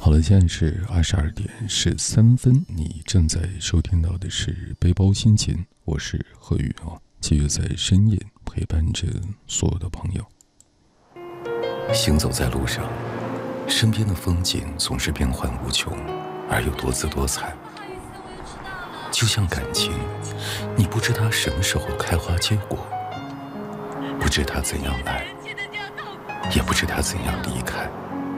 好了，现在是22:13，你正在收听到的是背包心情，我是何宇啊，继续在深夜陪伴着所有的朋友。 行走在路上，身边的风景总是变幻无穷，而又多姿多彩。就像感情，你不知它什么时候开花结果，不知它怎样来，也不知它怎样离开。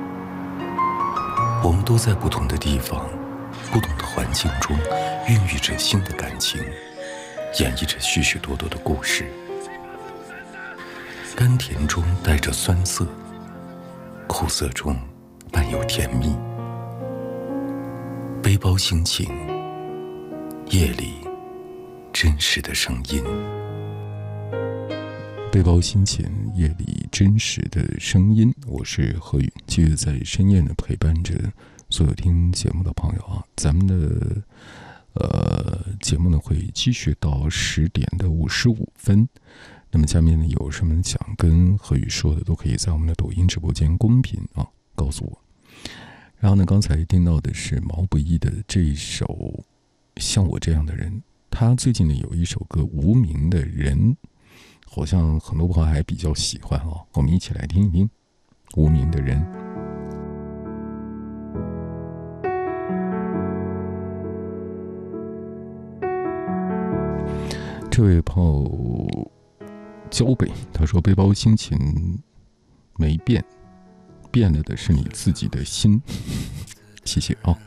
我们都在不同的地方，不同的环境中，孕育着新的感情，演绎着许许多多的故事。甘甜中带着酸涩，苦涩中伴有甜蜜。背包心情，夜里真实的声音。 背包心情，夜里真实的声音，我是何宇，继续在深夜呢陪伴着所有听节目的朋友啊。咱们的节目呢会继续到10:55。那么下面呢有什么想跟何宇说的，都可以在我们的抖音直播间公屏啊告诉我。然后呢，刚才听到的是毛不易的这一首《像我这样的人》，他最近呢有一首歌《无名的人》，好像很多朋友还比较喜欢啊，我们一起来听一听《无名的人》。这位朋友焦北，他说背包心情没变，变了的是你自己的心。谢谢啊，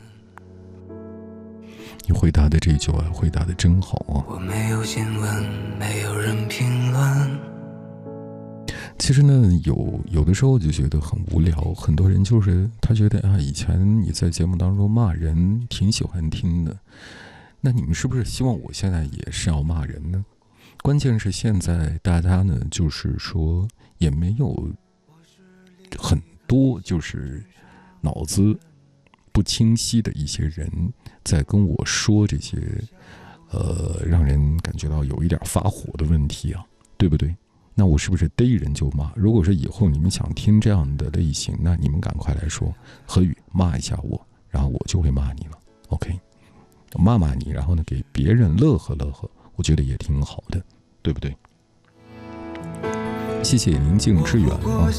你回答的这一句啊，回答的真好啊。 我没有新闻，没有人评论。 其实呢，有的时候就觉得很无聊，很多人就是他觉得啊，以前你在节目当中骂人挺喜欢听的，那你们是不是希望我现在也是要骂人呢？关键是现在大家呢，就是说也没有很多就是脑子不清晰的一些人在跟我说这些让人感觉到有一点发火的问题啊，对不对？那我是不是逮人就骂？如果说以后你们想听这样的类型，那你们赶快来说，何宇骂一下我，然后我就会骂你了。 OK， 骂骂你，然后呢给别人乐呵乐呵，我觉得也挺好的，对不对？谢谢宁静致远啊。